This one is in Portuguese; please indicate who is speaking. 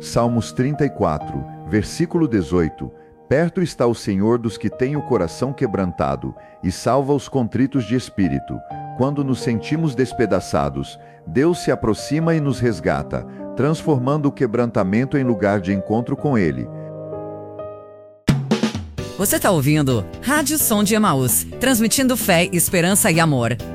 Speaker 1: Salmos 34, versículo 18. Perto está o Senhor dos que têm o coração quebrantado e salva os contritos de espírito. Quando nos sentimos despedaçados, Deus se aproxima e nos resgata, transformando o quebrantamento em lugar de encontro com Ele.
Speaker 2: Você está ouvindo Rádio Som de Emaús, transmitindo fé, esperança e amor.